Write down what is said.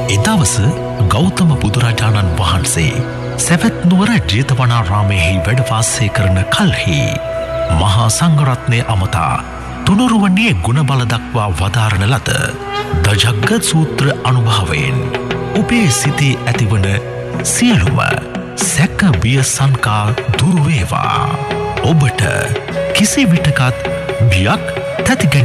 එදවස ගෞතම බුදුරජාණන් වහන්සේ සැවැත් නුවර ජේතවනාරාමයෙහි වැඩ වාසය කරන කල්හි මහා සංඝරත්නය අමතා තුනුරුවනේ ගුණබල දක්වා වදාරන ලද දජග්ග සූත්‍ර අනුභවයෙන් ඔබේ සිතේ ඇතිවන සියලුම සැක බිය සංකා දුරු වේවා. ඔබට කිසි විටකත් බියක් තැතිගෙන